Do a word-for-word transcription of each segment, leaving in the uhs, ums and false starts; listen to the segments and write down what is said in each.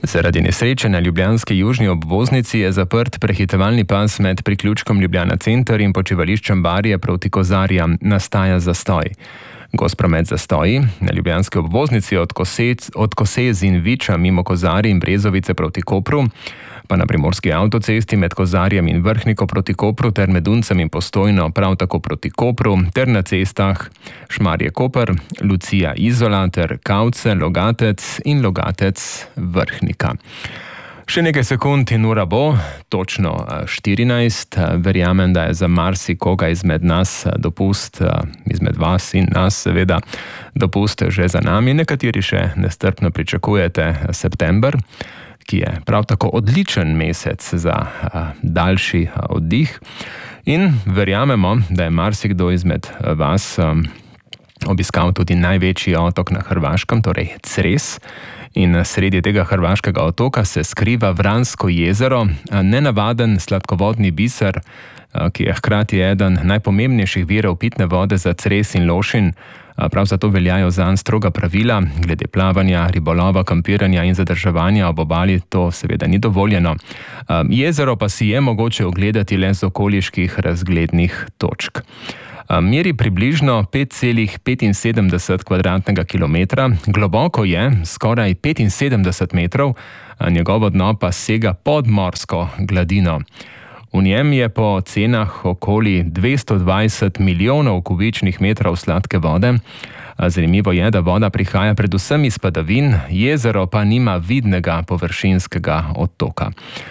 Zaradi nesreče na ljubljanski južni obvoznici je zaprt prehitevalni pas med priključkom Ljubljana center in počivališčem Barje proti Kozarjam. Nastaja zastoj. Gost promet zastoji na ljubljanski obvoznici od, Kosec, od Kosez in Viča mimo Kozarij in Brezovice proti Kopru, pa na primorski avtocesti med Kozarjem in Vrhniko proti Kopru ter med Uncem in Postojno prav tako proti Kopru ter na cestah Šmarje-Koper, Lucija-Izola ter Kavce, Logatec in Logatec-Vrhnika. Še nekaj sekund in ura bo, točno štirinajst. Verjamem, da je za marsikoga izmed nas dopust, izmed vas in nas seveda, dopust že za nami. Nekateri še nestrpno pričakujete september, ki je prav tako odličen mesec za daljši oddih. In verjamemo, da je marsikdo izmed vas obiskal tudi največji otok na Hrvaškem, torej Cres. In sredi tega hrvaškega otoka se skriva Vransko jezero, nenavaden sladkovodni biser, ki je hkrati eden najpomembnejših virov pitne vode za Cres in Lošinj. Prav zato veljajo zanj stroga pravila glede plavanja, ribolova, kampiranja in zadrževanja ob obali. To seveda ni dovoljeno. Jezero pa si je mogoče ogledati le z okoliških razglednih točk. Meri približno pet celih petinsedemdeset kvadratnega kilometra, globoko je skoraj petinsedemdeset metrov, njegovo dno pa sega pod morsko gladino. V njem je po cenah okoli dvesto dvajset milijonov kubičnih metrov sladke vode. Zanimivo je, da voda prihaja predvsem iz padavin, jezero pa nima vidnega površinskega odtoka.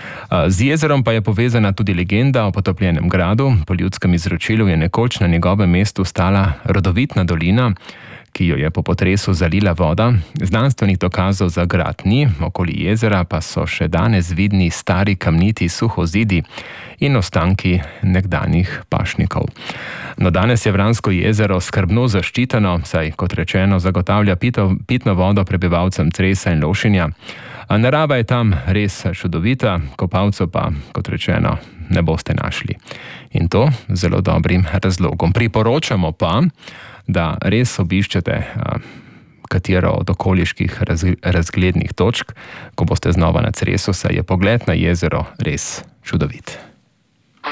Z jezerom pa je povezana tudi legenda o potopljenem gradu. Po ljudskem izročilu je nekoč na njegovem mestu stala rodovitna dolina, ki jo je po potresu zalila voda. Znanstvenih dokazov za grad ni, okoli jezera pa so še danes vidni stari kamniti suhozidi in ostanki nekdanjih pašnikov. No, danes je Vransko jezero skrbno zaščiteno, saj, kot rečeno, zagotavlja pito, pitno vodo prebivalcem Cresa in Lošinja. A narava je tam res čudovita, kopalcev pa, kot rečeno, ne boste našli. In to z zelo dobrim razlogom. Priporočamo pa, da res obiščete katero od okoliških razglednih točk, ko boste znova na Cresu, saj je pogled na jezero res čudovit.